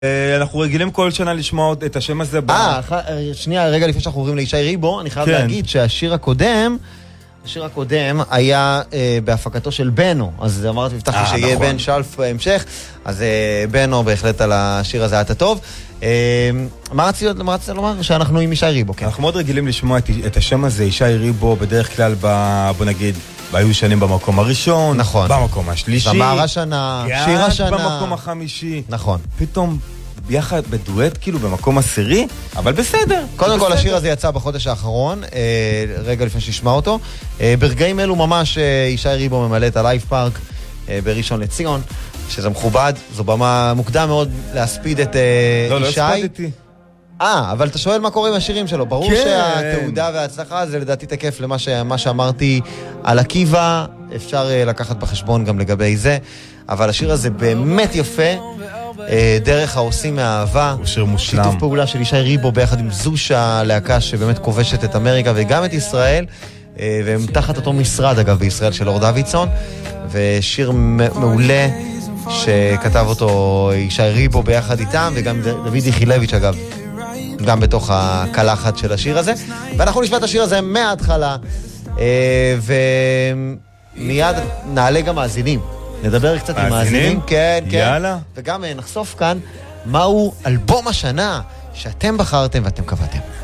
אנחנו רגילים כל שנה לשמוע את השם הזה. שנייה, רגע לפני שאנחנו עוברים לישי ריבו, אני חייב להגיד שהשיר הקודם היה בהפקתו של בנו, אז אמרתי, הבטחתי שיהיה בן שלף בהמשך, אז בנו בהחלט על השיר הזה היה טוב. מה רצית לומר? שאנחנו עם ישי ריבו, כן. אנחנו מאוד רגילים לשמוע את השם הזה, ישי ריבו, בדרך כלל, בוא נגיד, היו שנים במקום הראשון, נכון. במקום השלישי, זמר השנה, שיר השנה, במקום החמישי, נכון. פתאום ביחד בדואט, כאילו במקום עשירי, אבל בסדר. קודם כל, השיר הזה יצא בחודש האחרון, רגע לפני שישמע אותו. ברגעים אלו ממש ישי ריבו ממלא את הלייב פארק בראשון לציון, שזה מכובד, זו במה מוקדם מאוד להספיד את ישי. לא הספדתי. אבל אתה שואל מה קורה עם השירים שלו. ברור שהתעודה וההצלחה זה לדעתי תקף למה שאמרתי על עקיבא, אפשר לקחת בחשבון גם לגבי זה, אבל השיר הזה באמת יפה, דרך העושים מהאהבה. הוא שיר מושלם. שיתוף פעולה של ישי ריבו ביחד עם זושה, להקה שבאמת כובשת את אמריקה וגם את ישראל, והם תחת אותו משרד אגב בישראל של אור דוידסון, ושיר מעולה שכתב אותו ישי ריבו ביחד איתם, וגם דוד יחילביץ' אגב גם בתוך הקלחת של השיר הזה. ואנחנו נשמע את השיר הזה מההתחלה, ומיד נעלה גם מאזינים, נדבר קצת עם מאזינים, כן, יאללה. וגם נחשוף כאן מהו אלבום השנה שאתם בחרתם ואתם קבעתם.